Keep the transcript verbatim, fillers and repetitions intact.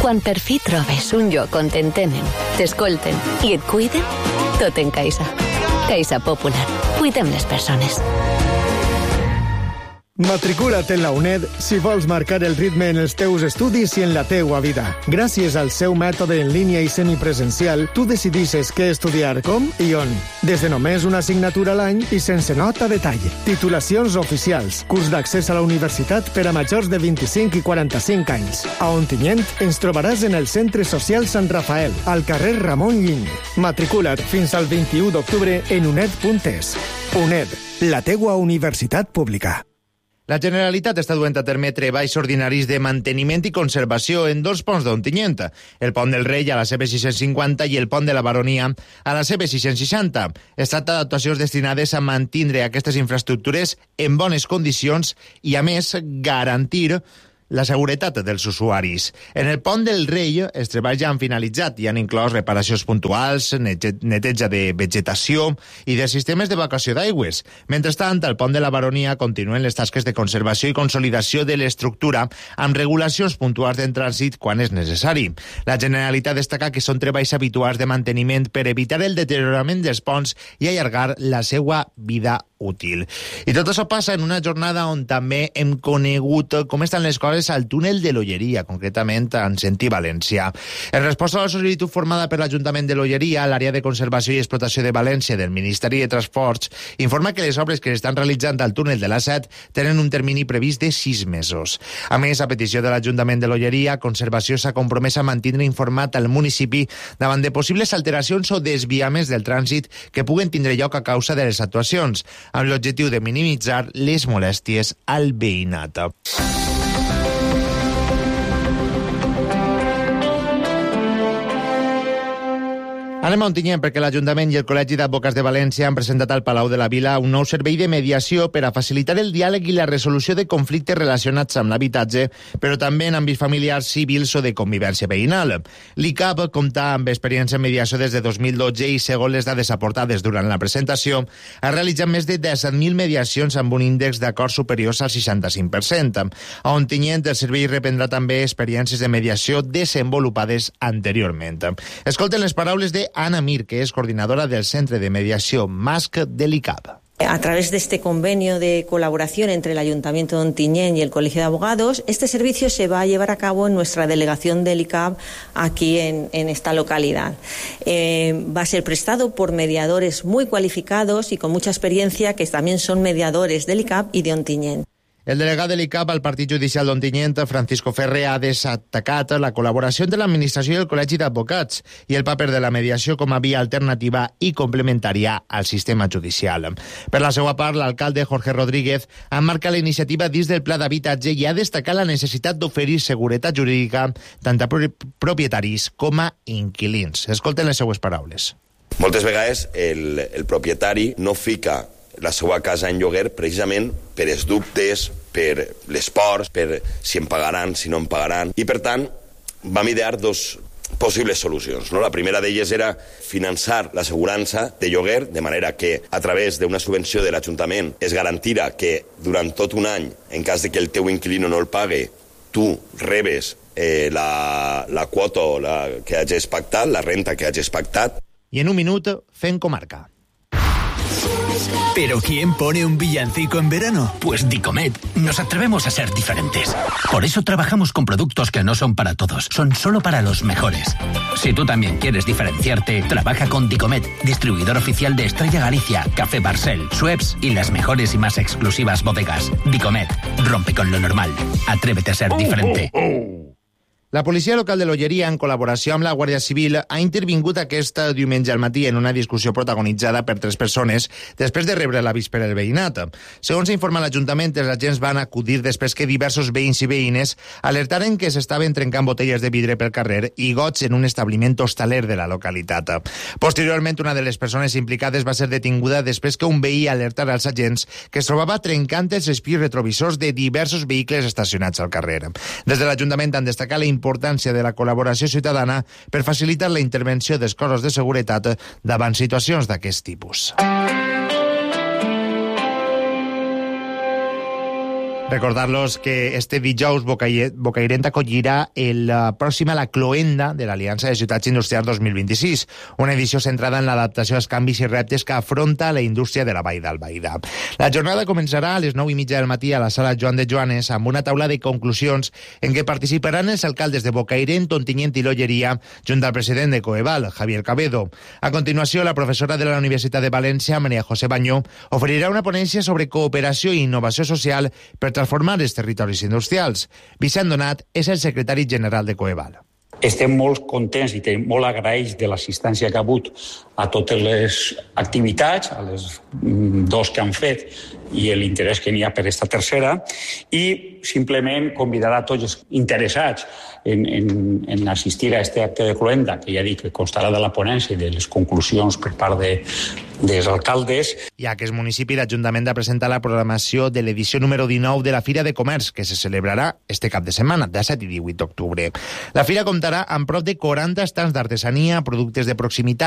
Quan per fi trobes un lloc on t'entenen, t'escolten i et cuiden, tot en Caixa. Caixa Popular. Cuidem les persones. Matricula't en la UNED si vols marcar el ritme en els teus estudis i en la teua vida. Gràcies al seu mètode en línia i semipresencial, tu decidisses què estudiar, com i on. Des de només una assignatura a l'any i sense nota de tall. Titulacions oficials. Curs d'accés a la universitat per a majors de vint-i-cinc i quaranta-cinc anys. A Ontinyent ens trobaràs en el Centre Social Sant Rafael, al carrer Ramon Llull. Matricula't fins al vint-i-u d'octubre en uned punt es. UNED, la teua universitat pública. La Generalitat està duent a terme treballs ordinaris de manteniment i conservació en dos ponts d'Ontinyent, el pont del Rei a la C B sis-cents cinquanta i el pont de la Baronia a la C B sis-cents seixanta. Es tracta d'actuacions destinades a mantindre aquestes infraestructures en bones condicions i, a més, garantir la seguretat dels usuaris. En el pont del Rei, els treballs ja han finalitzat i han inclòs reparacions puntuals, neteja de vegetació i de sistemes d'evacuació d'aigües. Mentrestant, al pont de la Baronia continuen les tasques de conservació i consolidació de l'estructura amb regulacions puntuals en trànsit quan és necessari. La Generalitat destaca que són treballs habituals de manteniment per evitar el deteriorament dels ponts i allargar la seva vida útil. I tot això passa en una jornada on també hem conegut com estan les coses al túnel de l'Olleria, concretament en sentit València. En resposta a la sol·licitud formada per l'Ajuntament de l'Olleria, l'àrea de conservació i explotació de València del Ministeri de Transports informa que les obres que s'estan realitzant al túnel de l'A set tenen un termini previst de sis mesos. A més, a petició de l'Ajuntament de l'Olleria, Conservació s'ha compromès a mantindre informat al municipi davant de possibles alteracions o desviaments del trànsit que puguen tindre lloc a causa de les actuacions, amb l'objectiu de minimitzar les molèsties al veïnat. Anem a Ontinyent perquè l'Ajuntament i el Col·legi d'Advocats de València han presentat al Palau de la Vila un nou servei de mediació per a facilitar el diàleg i la resolució de conflictes relacionats amb l'habitatge, però també en àmbits familiars, civils o de convivència veïnal. L'I C A B compta amb experiència en mediació des de dos mil dotze i, segons les dades aportades durant la presentació, ha realitzat més de disset mil mediacions amb un índex d'acords superiors al seixanta-cinc per cent. A Ontinyent el servei reprendrà també experiències de mediació desenvolupades anteriorment. Escolten les paraules de Ana Mir, que es coordinadora del Centre de Mediació M A S C de l'I C A B. A través de este convenio de colaboración entre el Ayuntamiento de Ontinyent y el Colegio de Abogados, este servicio se va a llevar a cabo en nuestra delegación del I C A B aquí en, en esta localidad. Eh, va a ser prestado por mediadores muy cualificados y con mucha experiencia, que también son mediadores del I C A B y de Ontinyent. El delegat de l'I C A B al Partit Judicial d'Ontinyent, Francisco Ferrer, ha destacat la col·laboració entre l'Administració i el Col·legi d'Advocats i el paper de la mediació com a via alternativa i complementària al sistema judicial. Per la seva part, l'alcalde Jorge Rodríguez ha marcat la iniciativa dins del Pla d'Habitatge i ha destacat la necessitat d'oferir seguretat jurídica tant a propietaris com a inquilins. Escolten les seues paraules. Moltes vegades el, el propietari no fica la seva casa en lloguer precisament per els dubtes, per les pors, per si em pagaran, si no em pagaran. I, per tant, vam idear dos possibles solucions. No? La primera d'elles era finançar l'assegurança de lloguer, de manera que a través d'una subvenció de l'Ajuntament es garantira que durant tot un any, en cas de que el teu inquilino no el pague, tu rebes eh, la, la quota o la que hagis pactat, la renta que hagis pactat. I en un minut fem comarca. ¿Pero quién pone un villancico en verano? Pues Dicomet. Nos atrevemos a ser diferentes. Por eso trabajamos con productos que no son para todos, son solo para los mejores. Si tú también quieres diferenciarte, trabaja con Dicomet, distribuidor oficial de Estrella Galicia, Café Barcel, Schweppes y las mejores y más exclusivas bodegas. Dicomet, rompe con lo normal. Atrévete a ser diferente. Oh, oh, oh. La policia local de l'Olleria, en col·laboració amb la Guàrdia Civil, ha intervingut aquest diumenge al matí en una discussió protagonitzada per tres persones després de rebre l'avís per el veïnat. Segons s'informa l'Ajuntament, els agents van acudir després que diversos veïns i veïnes alertaren que s'estaven trencant botelles de vidre pel carrer i gots en un establiment hostaler de la localitat. Posteriorment, una de les persones implicades va ser detinguda després que un veí alertara als agents que es trobava trencant els espis retrovisors de diversos vehicles estacionats al carrer. Des de l'Ajuntament han destacat la importància de la col·laboració ciutadana per facilitar la intervenció dels cossos de seguretat davant situacions d'aquest tipus. Recordar-los que este dijous Bocairent acollirà el pròxim a la cloenda de l'Aliança de Ciutats Industrials dos mil vint-i-sis, una edició centrada en l'adaptació als canvis i reptes que afronta la indústria de la Vall d'Albaida. La jornada començarà a les nou i mitja del matí a la sala Joan de Joanes amb una taula de conclusions en què participaran els alcaldes de Bocairent, Ontinyent i l'Olleria, junt al president de Coeval, Javier Cabedo. A continuació, la professora de la Universitat de València, María José Bañó, oferirà una ponència sobre cooperació i innovació social per transformar els territoris industrials. Vicent Donat és el secretari general de Coeval. Estem molt contents i molt agraïts de l'assistència que ha hagut a totes les activitats, a les dos que han fet i l'interès que n'hi ha per aquesta tercera, i simplement convidar a tots els interessats en, en, en assistir a aquest acte de cloenda, que ja dic que constarà de la ponència i de les conclusions per part de, dels alcaldes. I a aquest municipi l'Ajuntament ha presentat la programació de l'edició número dinou de la Fira de Comerç, que se celebrarà este cap de setmana, disset i divuit d'octubre. La fira comptarà amb prop de quaranta estands d'artesania, productes de proximitat,